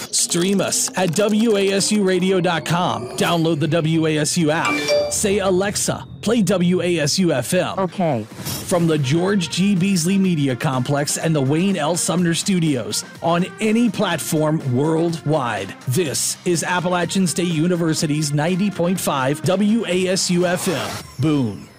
Stream us at WASUradio.com. Download the WASU app. Say, Alexa, play WASU FM. Okay. From the George G. Beasley Media Complex and the Wayne L. Sumner Studios on any platform worldwide. This is Appalachian State University's 90.5 WASU FM. Boone.